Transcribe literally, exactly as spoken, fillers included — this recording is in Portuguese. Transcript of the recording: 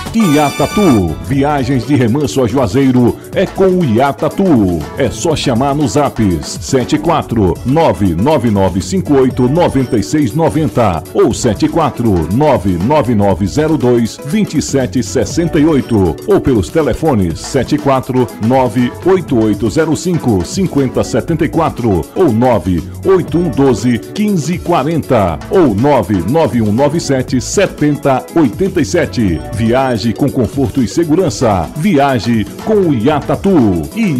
Iatatu, viagens de Remanso a Juazeiro é com o Iatatu. É só chamar nos zaps sete quatro nove nove nove cinco oito nove seis nove zero ou sete quatro nove nove nove zero dois dois sete seis oito ou pelos telefones sete quatro nove oito oito zero cinco cinco zero sete quatro ou nove oito um um doze quinze quarenta ou nove nove um nove sete sete zero oito sete. Viaje com conforto e segurança. Viaje com o Iatatu.